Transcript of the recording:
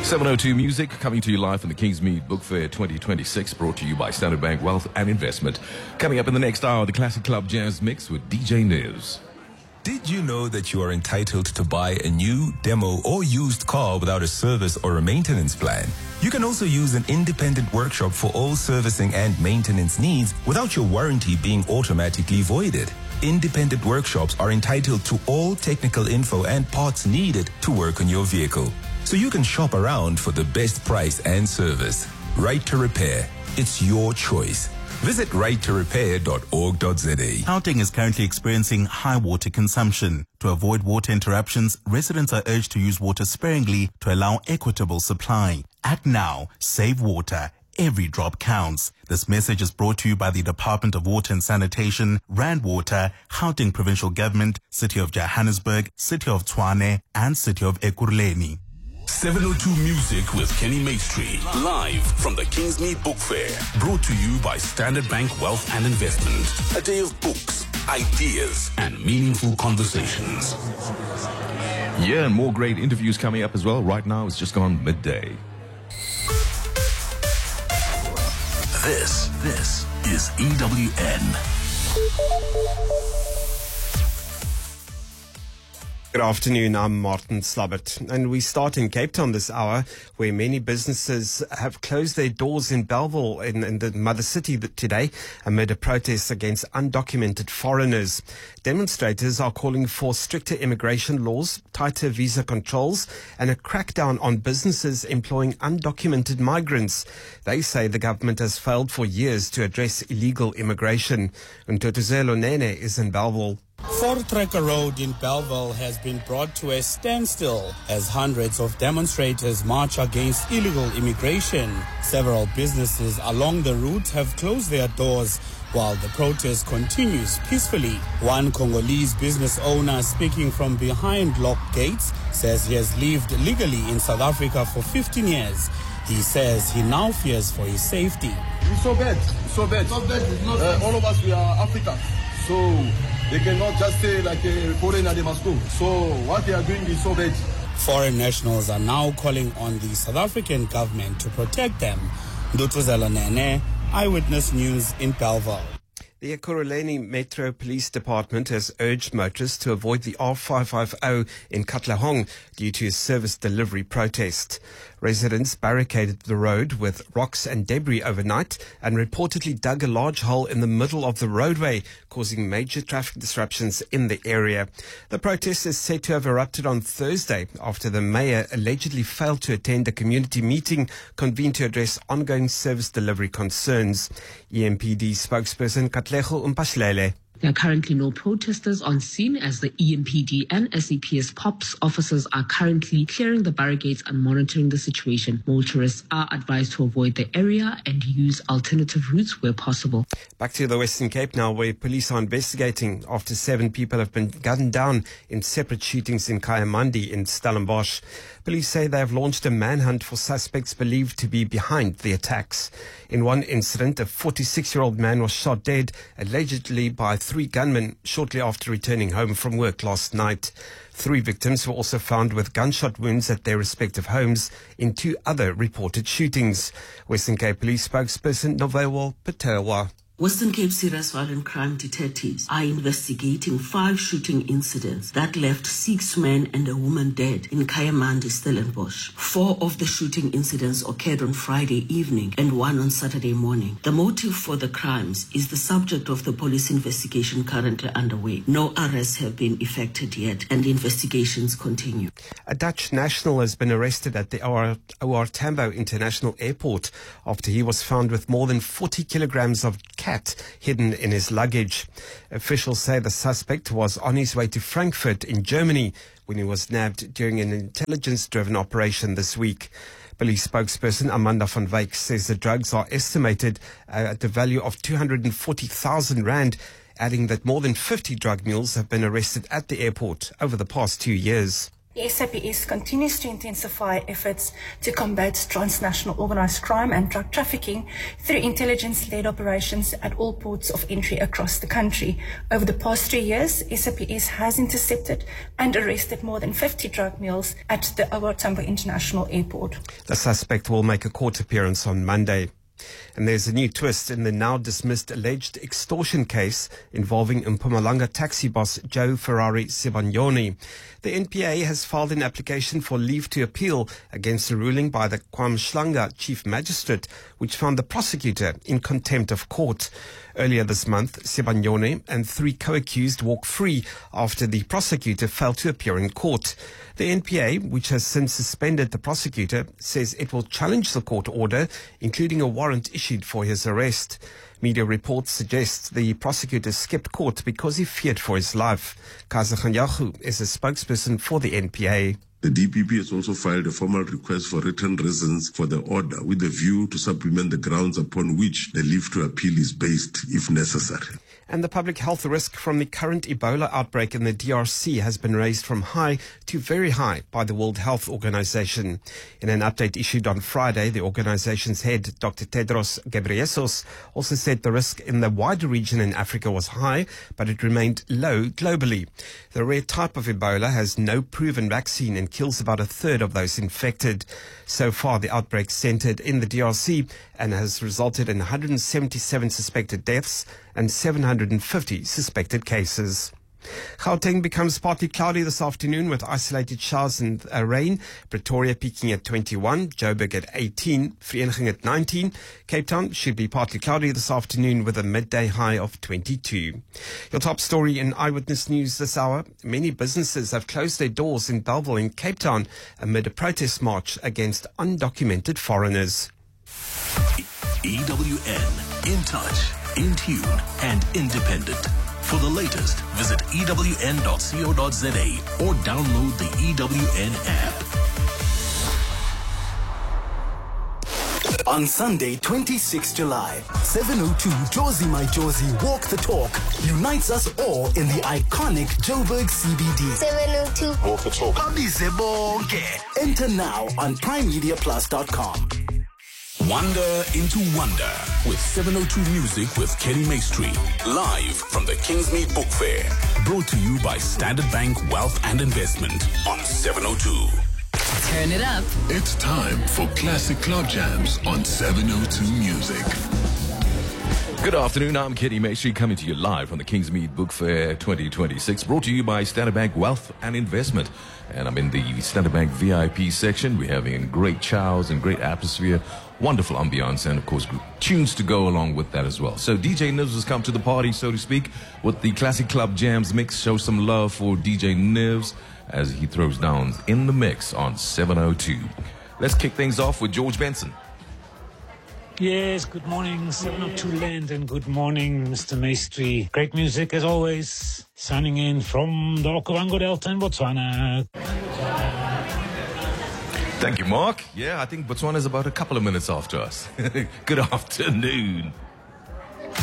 702 Music, coming to you live from the Kingsmead Book Fair 2026, brought to you by Standard Bank Wealth and Investment. Coming up in the next hour, the Classic Club Jazz Mix with DJ Niz. Did you know that you are entitled to buy a new, demo, or used car without a service or a maintenance plan? You can also use an independent workshop for all servicing and maintenance needs without your warranty being automatically voided. Independent workshops are entitled to all technical info and parts needed to work on your vehicle, so you can shop around for the best price and service. Right to Repair. It's your choice. Visit righttorepair.org.za. Gauteng is currently experiencing high water consumption. To avoid water interruptions, residents are urged to use water sparingly to allow equitable supply. Act now. Save water. Every drop counts. This message is brought to you by the Department of Water and Sanitation, Rand Water, Gauteng Provincial Government, City of Johannesburg, City of Tshwane, and City of Ekurhuleni. 702 Music with Kenny Maestri, live from the Kingsmead Book Fair, brought to you by Standard Bank Wealth and Investment. A day of books, ideas, and meaningful conversations. Yeah, and more great interviews coming up as well. Right now, it's just gone midday. This is EWN. Good afternoon, I'm Martin Slabbert, and we start in Cape Town this hour, where many businesses have closed their doors in Bellville, in the mother city today, amid a protest against undocumented foreigners. Demonstrators are calling for stricter immigration laws, tighter visa controls, and a crackdown on businesses employing undocumented migrants. They say the government has failed for years to address illegal immigration. Ntotozelo Nene is in Bellville. Fort Tracker Road in Bellville has been brought to a standstill as hundreds of demonstrators march against illegal immigration. Several businesses along the route have closed their doors while the protest continues peacefully. One Congolese business owner speaking from behind locked gates says he has lived legally in South Africa for 15 years. He says he now fears for his safety. It's so bad. All of us, we are Africans. So they cannot just say like a foreigner they must go. So what they are doing is so bad. Foreign nationals are now calling on the South African government to protect them. Ndutuzela Nene, Eyewitness News in Bellville. The Ekurhuleni Metro Police Department has urged motorists to avoid the R550 in Katlehong due to a service delivery protest. Residents barricaded the road with rocks and debris overnight and reportedly dug a large hole in the middle of the roadway, causing major traffic disruptions in the area. The protest is said to have erupted on Thursday after the mayor allegedly failed to attend a community meeting convened to address ongoing service delivery concerns. EMPD spokesperson Katlego Mpashlele. There are currently no protesters on scene as the EMPD and SAPS POPs officers are currently clearing the barricades and monitoring the situation. Motorists are advised to avoid the area and use alternative routes where possible. Back to the Western Cape now, where police are investigating after 7 people have been gunned down in separate shootings in Kayamandi in Stellenbosch. Police say they have launched a manhunt for suspects believed to be behind the attacks. In one incident, a 46-year-old man was shot dead, allegedly by 3 gunmen shortly after returning home from work last night. 3 victims were also found with gunshot wounds at their respective homes in 2 other reported shootings. Western Cape Police spokesperson Novewa Patewa. Western Cape Serious Violent Crime detectives are investigating 5 shooting incidents that left 6 men and a woman dead in Kayamandi, Stellenbosch. 4 of the shooting incidents occurred on Friday evening and 1 on Saturday morning. The motive for the crimes is the subject of the police investigation currently underway. No arrests have been effected yet and investigations continue. A Dutch national has been arrested at the OR Tambo International Airport after he was found with more than 40 kilograms of cat hidden in his luggage. Officials say the suspect was on his way to Frankfurt in Germany when he was nabbed during an intelligence-driven operation this week. Police spokesperson Amanda van Wyk says the drugs are estimated at the value of 240,000 rand, adding that more than 50 drug mules have been arrested at the airport over the past 2 years. The SAPS continues to intensify efforts to combat transnational organized crime and drug trafficking through intelligence-led operations at all ports of entry across the country. Over the past 3 years, SAPS has intercepted and arrested more than 50 drug mules at the OR Tambo International Airport. The suspect will make a court appearance on Monday. And there's a new twist in the now dismissed alleged extortion case involving Mpumalanga taxi boss Joe Ferrari Sibanyoni. The NPA has filed an application for leave to appeal against a ruling by the KwaMhlanga Chief Magistrate, which found the prosecutor in contempt of court. Earlier this month, Sibanyoni and 3 co-accused walked free after the prosecutor failed to appear in court. The NPA, which has since suspended the prosecutor, says it will challenge the court order, including a warrant issued for his arrest. Media reports suggest the prosecutor skipped court because he feared for his life. Kaza Khanyahu is a spokesperson for the NPA. The DPP has also filed a formal request for written reasons for the order with a view to supplement the grounds upon which the leave to appeal is based if necessary. And the public health risk from the current Ebola outbreak in the DRC has been raised from high to very high by the World Health Organization. In an update issued on Friday, the organization's head, Dr. Tedros Ghebreyesus, also said the risk in the wider region in Africa was high, but it remained low globally. The rare type of Ebola has no proven vaccine and kills about a third of those infected. So far, the outbreak centered in the DRC and has resulted in 177 suspected deaths and 750 suspected cases. Gauteng becomes partly cloudy this afternoon with isolated showers and rain. Pretoria peaking at 21, Joburg at 18, Vereeniging at 19. Cape Town should be partly cloudy this afternoon with a midday high of 22. Your top story in Eyewitness News this hour. Many businesses have closed their doors in Bellville in Cape Town amid a protest march against undocumented foreigners. EWN, in touch, in tune and independent. For the latest, visit ewn.co.za or download the EWN app. On Sunday, 26 July, 702 Jozi My Jozi Walk the Talk unites us all in the iconic Joburg CBD. 702 Walk the Talk. Enter now on primemediaplus.com. Wonder into Wonder with 702 Music with Kenny Maestri. Live from the Kingsmead Book Fair. Brought to you by Standard Bank Wealth and Investment on 702. Turn it up. It's time for Classic Club Jams on 702 Music. Good afternoon, I'm Kenny Maestri coming to you live from the Kingsmead Book Fair 2026, brought to you by Standard Bank Wealth and Investment. And I'm in the Standard Bank VIP section. We're having great chows and great atmosphere, wonderful ambiance, and of course tunes to go along with that as well. So DJ Nivs has come to the party, so to speak, with the Classic Club Jams mix. Show some love for DJ Nivs as he throws down in the mix on 702. Let's kick things off with George Benson. Yes, good morning, 702 Land, and good morning, Mr. Maestri. Great music as always. Signing in from the Okavango Delta in Botswana. Thank you, Mark. Yeah, I think Botswana is about a couple of minutes after us. Good afternoon.